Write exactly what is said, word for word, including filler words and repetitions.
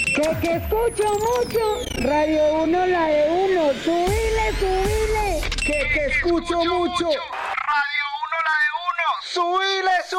Que, que escucho mucho. Radio uno, la de uno. Subile, subile. Que, que escucho mucho. Radio uno, la de uno. Subile, subile.